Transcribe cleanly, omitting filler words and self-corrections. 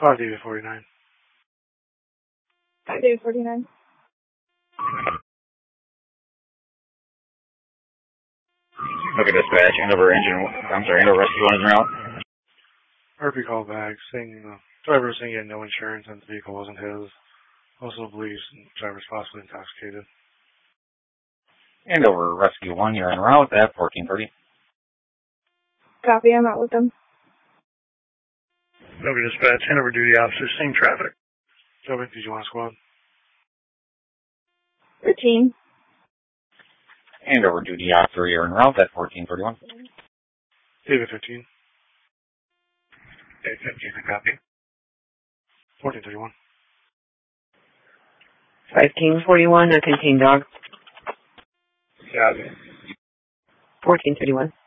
5 David 49. 5 David 49. Look at dispatch. Andover Rescue 1 is around. RP called back saying the driver was saying he had no insurance and the vehicle wasn't his. Also believes the driver is possibly intoxicated. Andover Rescue 1, you're en route at 1430. Copy, I'm out with them. Over dispatch, Andover duty officer, seeing traffic. Joe, did you want a squad? Routine. Andover duty officer, you're en route at 1431. David 15. David 15, I copy. 1431. 5 King 41, a contained dog. Copy. 1431.